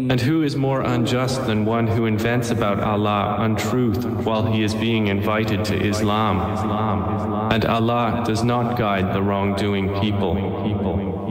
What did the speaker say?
And who is more unjust than one who invents about Allah untruth while he is being invited to Islam? And Allah does not guide the wrongdoing people.